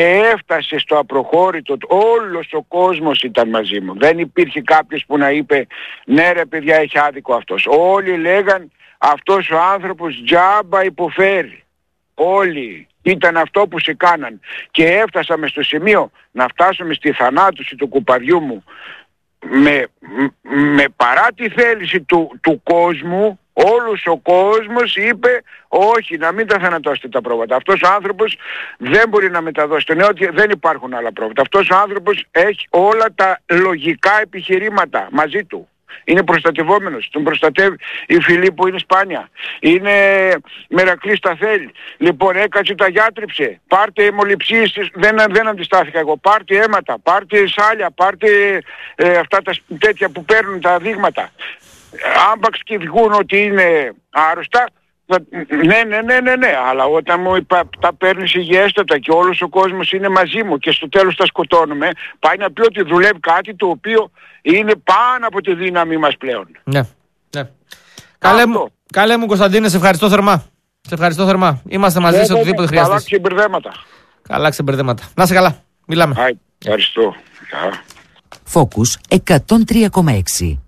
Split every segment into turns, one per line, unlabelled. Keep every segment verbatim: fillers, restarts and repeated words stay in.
Έφτασε στο απροχώρητο, όλος ο κόσμος ήταν μαζί μου. Δεν υπήρχε κάποιος που να είπε ναι ρε παιδιά έχει άδικο αυτός. Όλοι λέγαν αυτός ο άνθρωπος τζάμπα υποφέρει. Όλοι ήταν αυτό που σε κάναν. Και έφτασαμε στο σημείο να φτάσουμε στη θανάτωση του κουπαριού μου με, με παρά τη θέληση του, του κόσμου. Όλος ο κόσμος είπε όχι, να μην τα θανατώσετε τα πρόβατα. Αυτός ο άνθρωπος δεν μπορεί να μεταδώσει το νέο, ότι δεν υπάρχουν άλλα πρόβατα. Αυτός ο άνθρωπος έχει όλα τα λογικά επιχειρήματα μαζί του. Είναι προστατευόμενος, τον προστατεύει η φυλή που είναι σπάνια. Είναι Μερακλής τα θέλει. Λοιπόν, έκατσε, τα γιάτρεψε. Πάρτε αιμοληψίες, δεν, δεν αντιστάθηκα εγώ. Πάρτε αίματα, πάρτε σάλια, πάρτε ε, αυτά τα τέτοια που παίρνουν τα δείγματα. Άμπαξ και βγουν ότι είναι άρρωστα, ναι, ναι, ναι, ναι, ναι, αλλά όταν μου είπα, τα παίρνεις υγιέστατα και όλος ο κόσμος είναι μαζί μου και στο τέλος τα σκοτώνουμε, πάει να πει ότι δουλεύει κάτι το οποίο είναι πάνω από τη δύναμη μας πλέον.
Ναι, ναι. Καλέ μου, καλέ μου Κωνσταντίνε, σε ευχαριστώ θερμά. Σε ευχαριστώ θερμά. Είμαστε μαζί ναι, σε οτιδήποτε χρειαστείς.
Καλά ξεμπερδέματα.
Καλά ξεμπερδέματα. Να είσαι καλά. Μιλάμε.
Άι, ευχαριστώ.
Focus εκατόν τρία κόμμα έξι.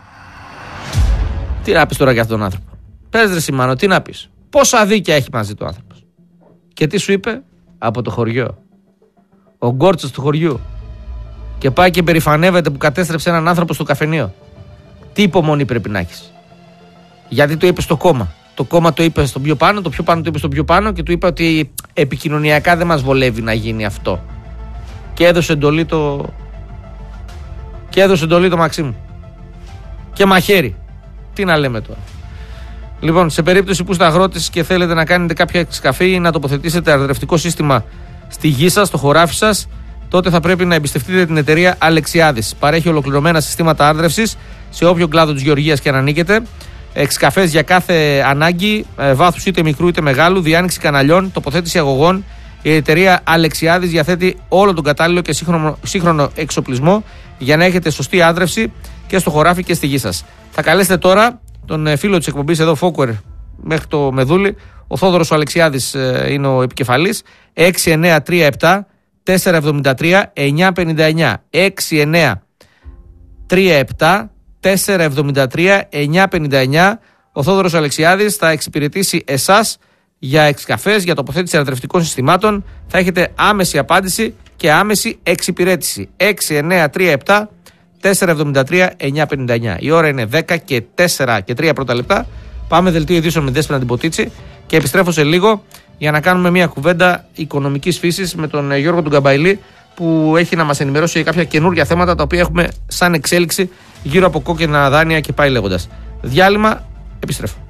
Τι να πεις τώρα για αυτόν τον άνθρωπο. Πες ρε Σιμάνο, τι να πεις. Πόσα δίκαια έχει μαζί του άνθρωπος. Και τι σου είπε? Από το χωριό. Ο γκόρτσος του χωριού. Και πάει και περηφανεύεται που κατέστρεψε έναν άνθρωπο στο καφενείο. Τι υπομονή πρέπει να έχεις. Γιατί το είπε στο κόμμα. Το κόμμα το είπε στο πιο πάνω, το πιο πάνω το είπε στο πιο πάνω και του είπε ότι επικοινωνιακά δεν μας βολεύει να γίνει αυτό. Και έδωσε εντολή το. Και έδωσε εντολή το Μαξίμου. Και μαχαίρι. Τι να λέμε τώρα. Λοιπόν, σε περίπτωση που είστε αγρότης και θέλετε να κάνετε κάποια εξκαφή ή να τοποθετήσετε αρδρευτικό σύστημα στη γη σας, στο χωράφι σας, τότε θα πρέπει να εμπιστευτείτε την εταιρεία Αλεξιάδης. Παρέχει ολοκληρωμένα συστήματα άρδρευσης σε όποιο κλάδο της γεωργίας και αν ανήκετε. Εξκαφές για κάθε ανάγκη, βάθους είτε μικρού είτε μεγάλου, διάνοιξη καναλιών, τοποθέτηση αγωγών. Η εταιρεία Αλεξιάδης διαθέτει όλο τον κατάλληλο και σύγχρονο, σύγχρονο εξοπλισμό για να έχετε σωστή άρδρευση και στο χωράφι και στη γη σας. Θα καλέσετε τώρα τον φίλο της εκπομπής εδώ, Φόκουερ, μέχρι το Μεδούλη. Ο Θόδωρος ο Αλεξιάδης είναι ο επικεφαλής. έξι εννιά τρία επτά τέσσερα εβδομήντα τρία εννιά πενήντα εννιά. έξι εννιά τρία επτά τέσσερα εβδομήντα τρία εννιά πενήντα εννιά. Ο Θόδωρος ο Αλεξιάδης θα εξυπηρετήσει εσάς για εξκαφές, για τοποθέτηση αρδρευτικών συστημάτων. Θα έχετε άμεση απάντηση και άμεση εξυπηρέτηση. έξι εννιά τρία επτά τέσσερα εβδομήντα τρία εννιά πενήντα εννιά. Η ώρα είναι δέκα και τέσσερα και τρία πρώτα λεπτά. Πάμε δελτίο ειδήσεων με Δέσποινα την Ποτίτσι και επιστρέφω σε λίγο για να κάνουμε μια κουβέντα οικονομικής φύσης με τον Γιώργο τον Καμπαϊλή, που έχει να μας ενημερώσει για κάποια καινούργια θέματα τα οποία έχουμε σαν εξέλιξη γύρω από κόκκινα δάνεια και πάει λέγοντας. Διάλειμμα, επιστρέφω.